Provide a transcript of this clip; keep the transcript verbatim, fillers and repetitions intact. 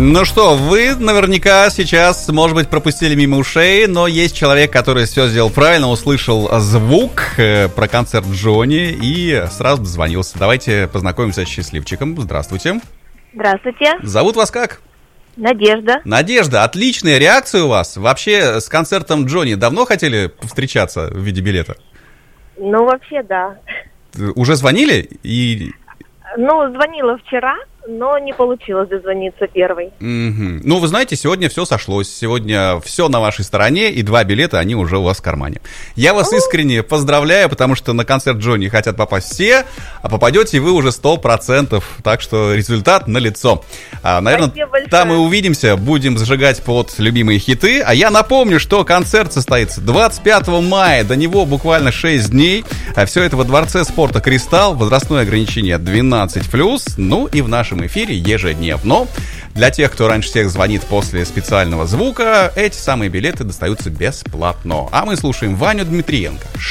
Ну что, вы наверняка сейчас, может быть, пропустили мимо ушей, но есть человек, который все сделал правильно, услышал звук э, про концерт Джонни и сразу дозвонился. Давайте познакомимся с счастливчиком. Здравствуйте. Здравствуйте. Зовут вас как? Надежда. Надежда, отличная реакция у вас. Вообще, с концертом Джонни давно хотели встречаться в виде билета? Ну, вообще, да. Уже звонили? И... Ну, звонила вчера, но не получилось дозвониться первой. Mm-hmm. Ну, вы знаете, сегодня все сошлось. Сегодня все на вашей стороне, и два билета, они уже у вас в кармане. Я вас искренне поздравляю, потому что на концерт Джонни хотят попасть все, а попадете вы уже сто процентов. Так что результат налицо. А, наверное, там мы увидимся, будем зажигать под любимые хиты. А я напомню, что концерт состоится двадцать пятого мая. До него буквально шесть дней. А все это во Дворце спорта «Кристалл». Возрастное ограничение двенадцать плюс. Ну и в нашем эфире ежедневно. Для тех, кто раньше всех звонит после специального звука, эти самые билеты достаются бесплатно. А мы слушаем Ваню Дмитриенко.